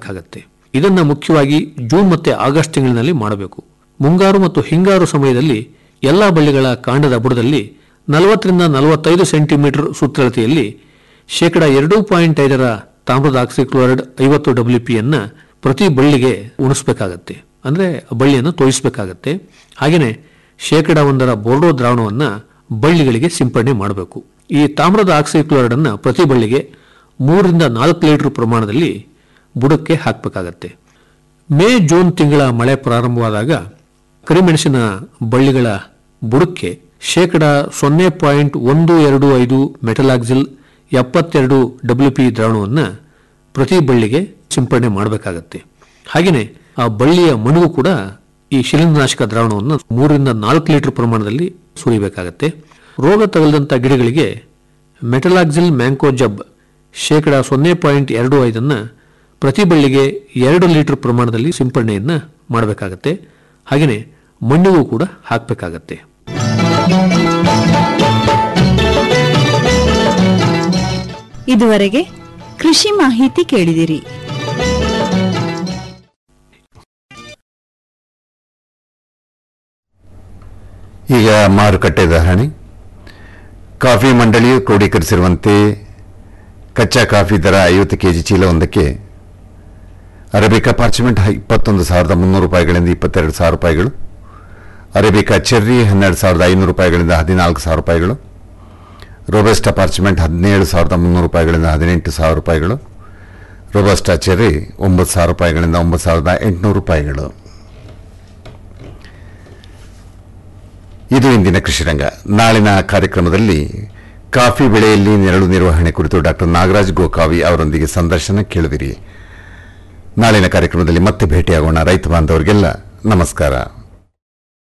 ಮಾಡಬೇಕಾಗತ್ತೆ. ಇದನ್ನು ಮುಖ್ಯವಾಗಿ ಜೂನ್ ಮತ್ತು ಆಗಸ್ಟ್ ತಿಂಗಳಿನಲ್ಲಿ ಮಾಡಬೇಕು. ಮುಂಗಾರು ಮತ್ತು ಹಿಂಗಾರು ಸಮಯದಲ್ಲಿ ಎಲ್ಲ ಬಳ್ಳಿಗಳ ಕಾಂಡದ ಬುಡದಲ್ಲಿ 40ರಿಂದ 45 ಸೆಂಟಿಮೀಟರ್ ಸುತ್ತಳತೆಯಲ್ಲಿ ಶೇಕಡ 2.5 ತಾಮ್ರದ ಆಕ್ಸಿಕ್ಲೋರೈಡ್ 50 WPಯನ್ನು ಪ್ರತಿ ಬಳ್ಳಿಗೆ ಉಣಿಸಬೇಕಾಗತ್ತೆ. ಅಂದರೆ ಬಳ್ಳಿಯನ್ನು ತೋಯಿಸಬೇಕಾಗತ್ತೆ. ಹಾಗೆಯೇ ಶೇಕಡ 1 ಬೋರ್ಡೋ ದ್ರಾವಣವನ್ನು ಬಳ್ಳಿಗಳಿಗೆ ಸಿಂಪಡಣೆ ಮಾಡಬೇಕು. ಈ ತಾಮ್ರದ ಆಕ್ಸಿಕ್ಲೋರೈಡ್ ಅನ್ನು ಪ್ರತಿ ಬಳ್ಳಿಗೆ 3ರಿಂದ 4 ಲೀಟರ್ ಪ್ರಮಾಣದಲ್ಲಿ ಬುಡಕ್ಕೆ ಹಾಕಬೇಕಾಗತ್ತೆ. ಮೇ ಜೂನ್ ತಿಂಗಳ ಮಳೆ ಪ್ರಾರಂಭವಾದಾಗ ಕರಿಮೆಣಸಿನ ಬಳ್ಳಿಗಳ ಬುಡಕ್ಕೆ ಶೇಕಡ 0.125 ಮೆಟಲಾಕ್ಸಿಲ್ 72 WP ದ್ರಾವಣವನ್ನು ಪ್ರತಿ ಬಳ್ಳಿಗೆ ಸಿಂಪಡಣೆ ಮಾಡಬೇಕಾಗತ್ತೆ. ಹಾಗೆಯೇ ಆ ಬಳ್ಳಿಯ ಮಣ್ಣಿಗೂ ಕೂಡ ಈ ಶಿಲೀಂಧ್ರನಾಶಕ ದ್ರಾವಣವನ್ನು 3ರಿಂದ 4 ಲೀಟರ್ ಪ್ರಮಾಣದಲ್ಲಿ ಸುರಿಯಬೇಕಾಗತ್ತೆ. ರೋಗ ತಗಲದಂಥ ಗಿಡಗಳಿಗೆ ಮೆಟಲಾಕ್ಸಿಲ್ ಮ್ಯಾಂಕೋಜಬ್ ಶೇಕಡ 0.25 ಪ್ರತಿ ಬಳ್ಳಿಗೆ 2 ಲೀಟರ್ ಪ್ರಮಾಣದಲ್ಲಿ ಸಿಂಪಡಣೆಯನ್ನು ಮಾಡಬೇಕಾಗತ್ತೆ. ಹಾಗೆಯೇ ಮಣ್ಣಿಗೂ ಕೂಡ ಹಾಕಬೇಕಾಗತ್ತೆ. ಇದುವರೆಗೆ ಕೃಷಿ ಮಾಹಿತಿ ಕೇಳಿದಿರಿ. ಈಗ ಮಾರುಕಟ್ಟೆ ಧಾರಣೆ. ಕಾಫಿ ಮಂಡಳಿಯು ಕ್ರೋಢೀಕರಿಸಿರುವಂತೆ ಕಚ್ಚಾ ಕಾಫಿ ದರ 50 ಕೆಜಿ ಚೀಲವೊಂದಕ್ಕೆ ಅರೇಬಿಕಾ ಪಾರ್ಚಮೆಂಟ್ 21,300 ರೂಪಾಯಿಗಳಿಂದ 22,000 ರೂಪಾಯಿಗಳು, ಅರೇಬಿಕಾ ಚೆರ್ರಿ 12,500 ರೂಪಾಯಿಗಳಿಂದ 14,000 ರೂಪಾಯಿಗಳು, ರೋಬಸ್ಟಾ ಪಾರ್ಚಮೆಂಟ್ 17,300 ರೂಪಾಯಿಗಳಿಂದ 18,000 ರೂಪಾಯಿಗಳು, ರೋಬಸ್ಟಾ ಚೆರ್ರಿ 9,000 ರೂಪಾಯಿಗಳಿಂದ 9,800 ರೂಪಾಯಿಗಳು. ಇದು ಇಂದಿನ ಕೃಷಿರಂಗ. ನಾಳಿನ ಕಾರ್ಯಕ್ರಮದಲ್ಲಿ ಕಾಫಿ ಬೆಳೆಯಲ್ಲಿ ನೆರಳು ನಿರ್ವಹಣೆ ಕುರಿತು ಡಾಕ್ಟರ್ ನಾಗರಾಜ್ ಗೋಕಾವಿ ಅವರೊಂದಿಗೆ ಸಂದರ್ಶನ ಕೇಳುವಿರಿ. ನಾಳಿನ ಕಾರ್ಯಕ್ರಮದಲ್ಲಿ ಮತ್ತೆ ಭೇಟಿಯಾಗೋಣ. ರೈತ ಬಾಂಧವರಿಗೆಲ್ಲ ನಮಸ್ಕಾರ.